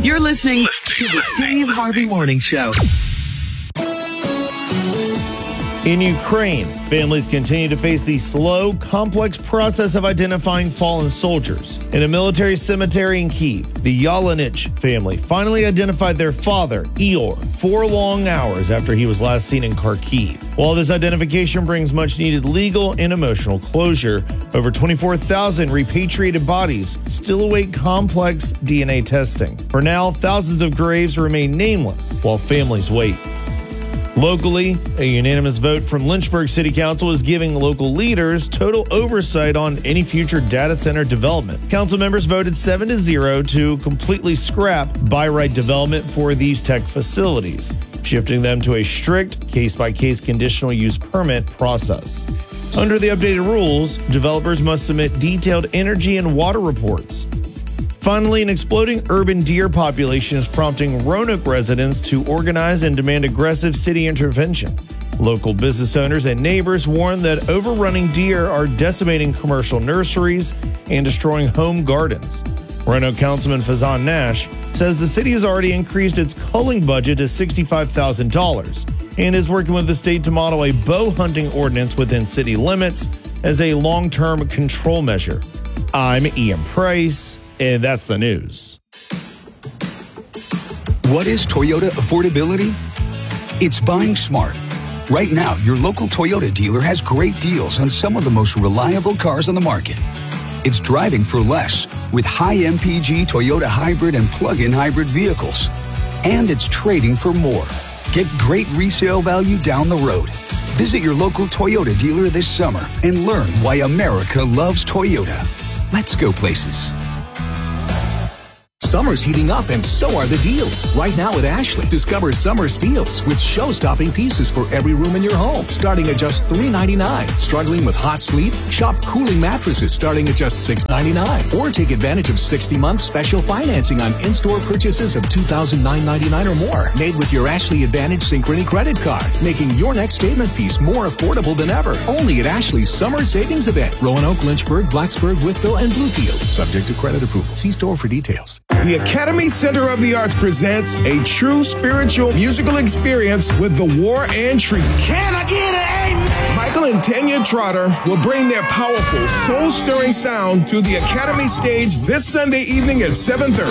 You're listening to the Steve Harvey Morning Show. In Ukraine, families continue to face the slow, complex process of identifying fallen soldiers. In a military cemetery in Kyiv, the Yalenich family finally identified their father, Ihor, 4 long hours after he was last seen in Kharkiv. While this identification brings much-needed legal and emotional closure, over 24,000 repatriated bodies still await complex DNA testing. For now, thousands of graves remain nameless while families wait. Locally, a unanimous vote from Lynchburg City Council is giving local leaders total oversight on any future data center development. Council members voted 7-0 to completely scrap by-right development for these tech facilities, shifting them to a strict case-by-case conditional use permit process. Under the updated rules, developers must submit detailed energy and water reports. Finally, an exploding urban deer population is prompting Roanoke residents to organize and demand aggressive city intervention. Local business owners and neighbors warn that overrunning deer are decimating commercial nurseries and destroying home gardens. Roanoke Councilman Fazan Nash says the city has already increased its culling budget to $65,000 and is working with the state to model a bow hunting ordinance within city limits as a long-term control measure. I'm Ian Price, and that's the news. What is Toyota affordability? It's buying smart. Right now, your local Toyota dealer has great deals on some of the most reliable cars on the market. It's driving for less with high MPG Toyota hybrid and plug-in hybrid vehicles. And it's trading for more. Get great resale value down the road. Visit your local Toyota dealer this summer and learn why America loves Toyota. Let's go places. Summer's heating up and so are the deals. Right now at Ashley, discover summer steals with show-stopping pieces for every room in your home, starting at just $3.99. Struggling with hot sleep? Shop cooling mattresses starting at just $6.99. Or take advantage of 60-month special financing on in-store purchases of $2,999 or more, made with your Ashley Advantage Synchrony credit card, making your next statement piece more affordable than ever. Only at Ashley's Summer Savings Event. Roanoke, Lynchburg, Blacksburg, Wytheville, and Bluefield. Subject to credit approval. See store for details. The Academy Center of the Arts presents a true spiritual musical experience with The War and Treaty. Can I get an amen? Michael and Tanya Trotter will bring their powerful, soul-stirring sound to the Academy stage this Sunday evening at 7:30.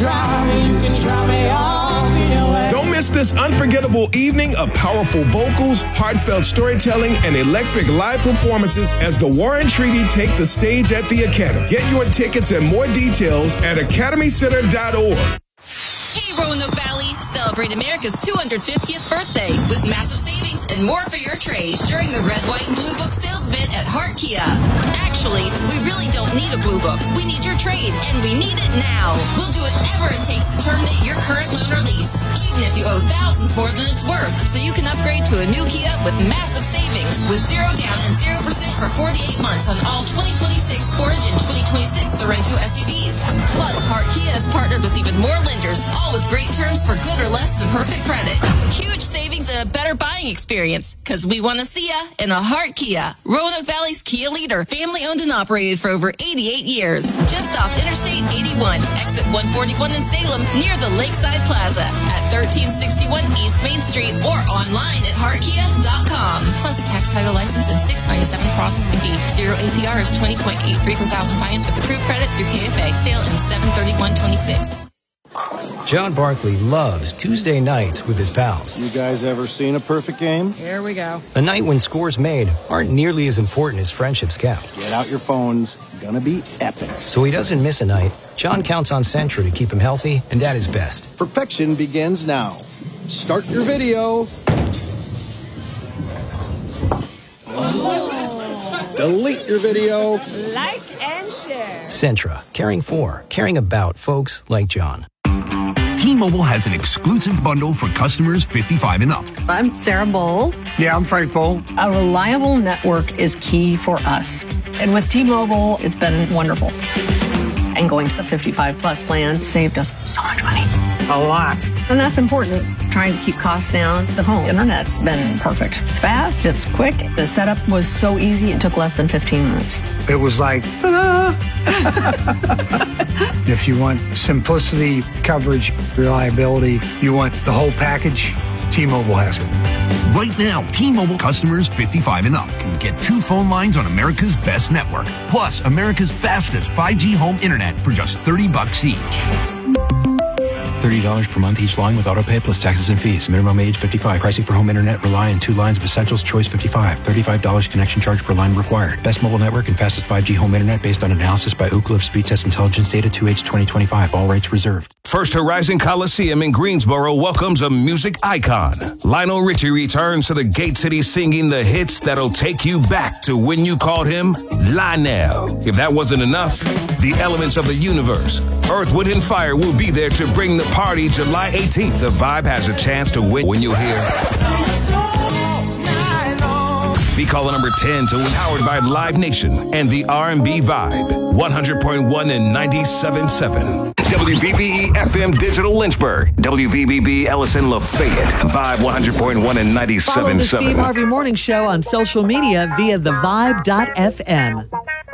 Don't miss this unforgettable evening of powerful vocals, heartfelt storytelling, and electric live performances as The War and Treaty take the stage at the Academy. Get your tickets and more details at academycenter.org. Hey, Roanoke Valley, celebrate America's 250th birthday with massive savings and more for your trade during the Red, White, and Blue Book sales event at Hart Kia. Actually, we really don't need a Blue Book. We need your trade, and we need it now. We'll do whatever it takes to terminate your current loan or lease, even if you owe thousands more than it's worth, so you can upgrade to a new Kia with massive savings with 0 down and 0% for 48 months on all 2026 Sportage and 2026 Sorento SUVs. Plus, Hart Kia has partnered with even more lenders, all with great terms for good or less than perfect credit. Huge savings and a better buying experience, because we want to see ya in a Hart Kia, Roanoke Valley's Kia leader, family owned and operated for over 88 years. Just off Interstate 81, exit 141 in Salem, near the Lakeside Plaza at 1361 East Main Street, or online at heartkia.com. Plus tax, title, license, and $6.97 processing fee. 0 APR is 20.83 per thousand finance with approved credit through KFA. Sale in 7/31/26. John Barkley loves Tuesday nights with his pals. You guys ever seen a perfect game? Here we go. A night when scores made aren't nearly as important as friendships kept. Get out your phones. Gonna be epic. So he doesn't miss a night. John counts on Sentra to keep him healthy and at his best. Perfection begins now. Start your video. Delete your video. Like and share. Sentra, caring about folks like John. T-Mobile has an exclusive bundle for customers 55 and up. I'm Sarah Bowl. Yeah, I'm Frank Bowl. A reliable network is key for us. And with T-Mobile, it's been wonderful. I and going to the 55 plus plan saved us so much money. A lot. And that's important. Trying to keep costs down. The home internet's been perfect. It's fast, it's quick. The setup was so easy, it took less than 15 minutes. It was like, ta-da! If you want simplicity, coverage, reliability, you want the whole package, T-Mobile has it. Right now, T-Mobile customers 55 and up can get 2 phone lines on America's best network, plus America's fastest 5G home internet for just $30 each. $30 per month each line with autopay plus taxes and fees. Minimum age 55. Pricing for home internet rely on 2 lines of Essentials Choice 55. $35 connection charge per line required. Best mobile network and fastest 5G home internet based on analysis by Ookla of Speed Test Intelligence data 2H 2025. All rights reserved. First Horizon Coliseum in Greensboro welcomes a music icon. Lionel Richie returns to the Gate City singing the hits that'll take you back to when you called him Lionel. If that wasn't enough, the elements of the universe, Earth, Wind, and Fire will be there to bring the party July 18th. The Vibe has a chance to win when you hear Be caller number 10 to Empowered by Live Nation and the R&B Vibe. 100.1 and 97.7. WVBE FM Digital Lynchburg. WVBB Ellison Lafayette. Vibe 100.1 and 97.7. Follow the Steve Harvey Morning Show on social media via thevibe.fm.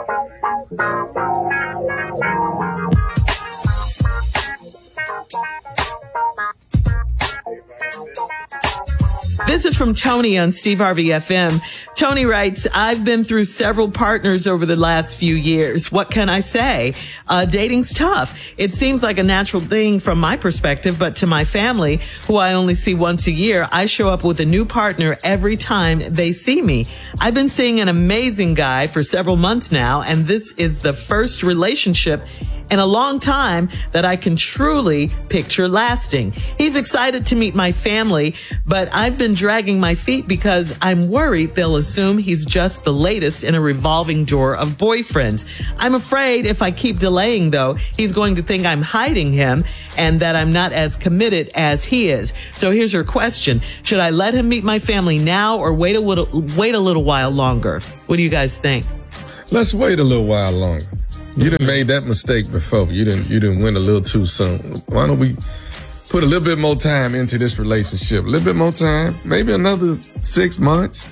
This is from Tony on Steve Harvey FM. Tony writes, I've been through several partners over the last few years. What can I say? Dating's tough. It seems like a natural thing from my perspective, but to my family, who I only see once a year, I show up with a new partner every time they see me. I've been seeing an amazing guy for several months now, and this is the first relationship in a long time that I can truly picture lasting. He's excited to meet my family, but I've been dragging my feet because I'm worried they'll assume he's just the latest in a revolving door of boyfriends. I'm afraid if I keep delaying, though, he's going to think I'm hiding him and that I'm not as committed as he is. So here's her question. Should I let him meet my family now or wait a little while longer? What do you guys think? Let's wait a little while longer. You done made that mistake before. You didn't win a little too soon. Why don't we put a little bit more time into this relationship? A little bit more time, maybe another 6 months.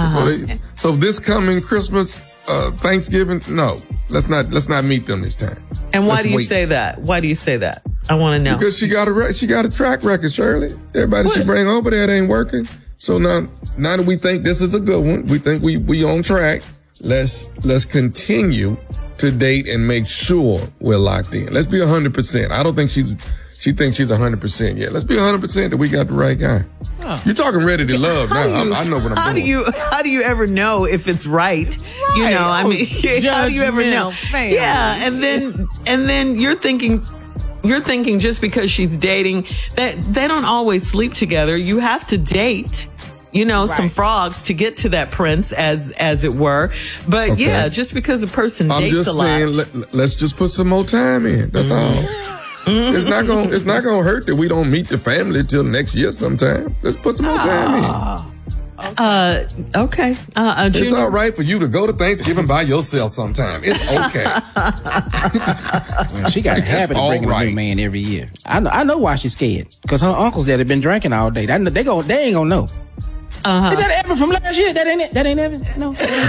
So this coming Christmas, Thanksgiving, no, let's not meet them this time. And why do you say that? Why do you say that? I want to know. Because she got a track record, Shirley. Everybody she bring over there, it ain't working. So now that we think this is a good one, we think we on track. Let's continue to date and make sure we're locked in. Let's be 100%. I don't think she thinks she's 100% yet. Let's be 100% that we got the right guy. Oh. You're talking ready to love now. I know what I'm doing. How do you ever know if it's right? You know, I mean, how do you ever know? Yeah, and then you're thinking just because she's dating that they don't always sleep together. You have to date. Some frogs to get to that prince, as it were. But okay. Yeah, just because a person dates a lot. I'm just saying, let's just put some more time in. That's all. Mm-hmm. It's not gonna hurt that we don't meet the family till next year sometime. Let's put some more time in. Okay. It's all right for you to go to Thanksgiving by yourself sometime. It's okay. Well, she got a habit of bringing a new man every year. I know why she's scared. Because her uncles that have been drinking all day. They ain't gonna know. Is that Evan from last year? That ain't it? That ain't Evan? No.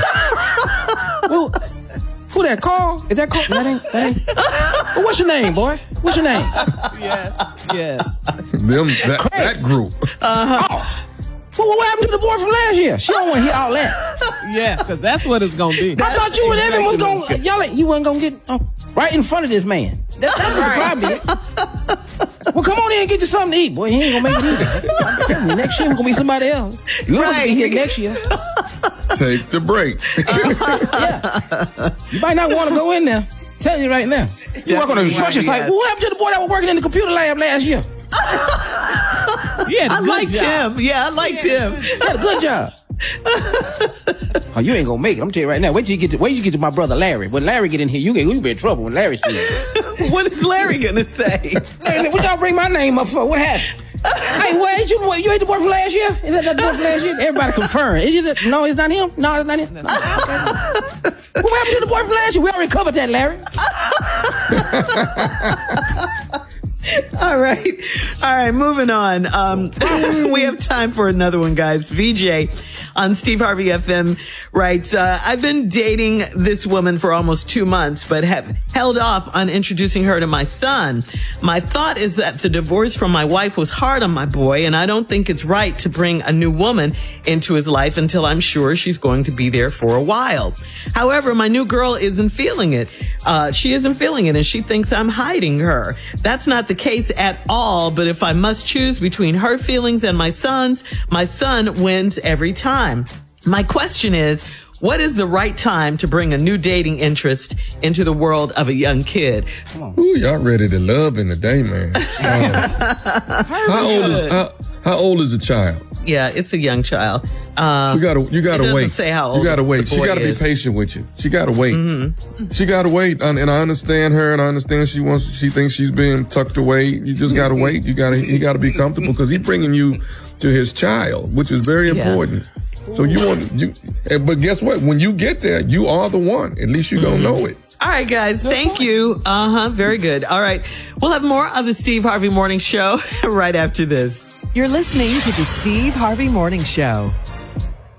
Who that? Carl? Is that Carl? That ain't. Well, what's your name, boy? What's your name? Yes. That group. Well, what happened to the boy from last year? She don't want to hear all that. Yeah, because that's what it's going to be. I thought you and Evan was going to, you wasn't going to get right in front of this man. That's what the problem is. Well, come on in and get you something to eat. Boy, he ain't going to make it either. I'm telling you, next year, we're going to be somebody else. You're supposed to be here next year. Take the break. Yeah. You might not want to go in there. I'm telling you right now. You work on a construction site. What happened to the boy that was working in the computer lab last year? I liked him. Yeah, I liked him. He had a good job. Oh, you ain't gonna make it. I'm telling you right now. Wait till you get to my brother Larry. When Larry get in here, you be in trouble when Larry sees you. What is Larry gonna say? Larry, what y'all bring my name up for? What happened? Hey, wait, you ain't the boy from last year? Is that the boy from last year? Everybody confirm. No, it's not him. No, it's not him. What happened to the boy from last year? We already covered that, Larry. All right, moving on. We have time for another one, guys. VJ on Steve Harvey FM writes, I've been dating this woman for almost 2 months, but have held off on introducing her to my son. My thought is that the divorce from my wife was hard on my boy, and I don't think it's right to bring a new woman into his life until I'm sure she's going to be there for a while. However, my new girl isn't feeling it. She isn't feeling it, and she thinks I'm hiding her. That's not the case at all, but if I must choose between her feelings and my son's, my son wins every time. My question is, what is the right time to bring a new dating interest into the world of a young kid? Ooh, y'all ready to love in the day, man. How old is the child? Yeah, it's a young child. You gotta wait. Say how old you gotta wait. She gotta be patient with you. She gotta wait. Mm-hmm. She gotta wait. And I understand her, and I understand she thinks she's being tucked away. You just gotta wait. He gotta be comfortable because he's bringing you to his child, which is very important. So but guess what? When you get there, you are the one. At least you don't know it. All right, guys. Thank you. Very good. All right. We'll have more of the Steve Harvey Morning Show right after this. You're listening to the Steve Harvey Morning Show.